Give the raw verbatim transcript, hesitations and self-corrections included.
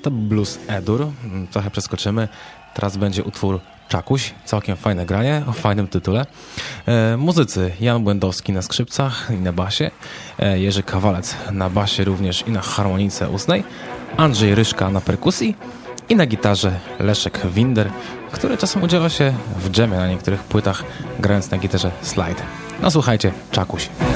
to blues E-dur. Trochę przeskoczymy. Teraz będzie utwór Czakuś. Całkiem fajne granie, o fajnym tytule. E, muzycy Jan Błędowski na skrzypcach i na basie, e, Jerzy Kawalec na basie również i na harmonice ustnej, Andrzej Ryszka na perkusji i na gitarze Leszek Winder, który czasem udziela się w dżemie na niektórych płytach, grając na gitarze slide. No słuchajcie, Czakuś.